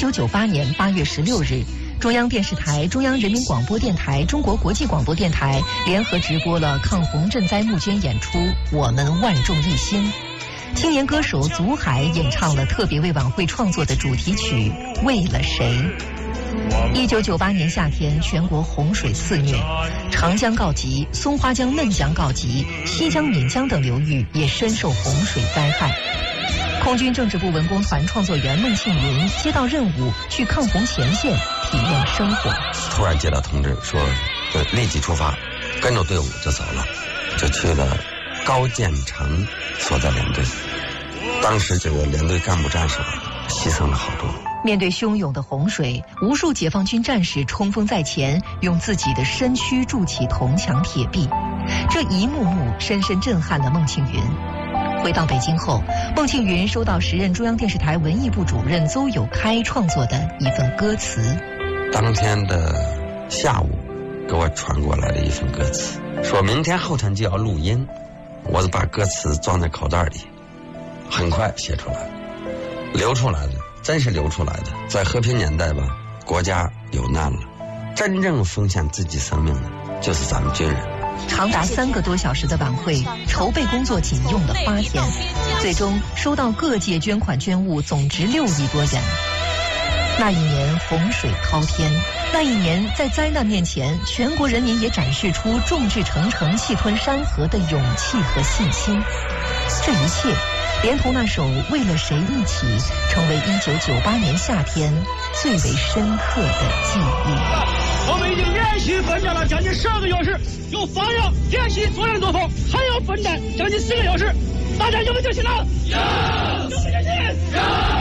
1998年8月16日，中央电视台、中央人民广播电台、中国国际广播电台联合直播了抗洪赈灾募捐演出《我们万众一心》。青年歌手祖海演唱了特别为晚会创作的主题曲《为了谁》。1998年夏天，全国洪水肆虐，长江告急，松花江、嫩江告急，西江、岷江等流域也深受洪水灾害。空军政治部文工团创作员孟庆云接到任务去抗洪前线体验生活。 突然接到通知说立即出发，跟着队伍就走了，就去了高建成所在连队。当时这个连队干部战士牺牲了好多。 面对汹涌的洪水，无数解放军战士冲锋在前，用自己的身躯筑起铜墙铁壁，这一幕幕深深震撼了孟庆云。回到北京后，孟庆云收到时任中央电视台文艺部主任邹友开创作的一份歌词。 当天的下午给我传过来的一份歌词，说明天后天就要录音，我就把歌词装在口袋里，很快写出来，流出来的，真是流出来的。在和平年代吧，国家有难了，真正奉献自己生命的就是咱们军人。 长达3个多小时的晚会筹备工作仅用了8天，最终收到各界捐款捐物总值6亿多元。那一年洪水滔天，那一年在灾难面前，全国人民也展示出众志成城、气吞山河的勇气和信心。这一切连同那首《为了谁》一起，成为1998年夏天最为深刻的记忆。 我们已经连续奋战了将近12个小时，有发热、天气作战作风，还要奋战将近4个小时。大家有没有决心了？有！有没有决心？有！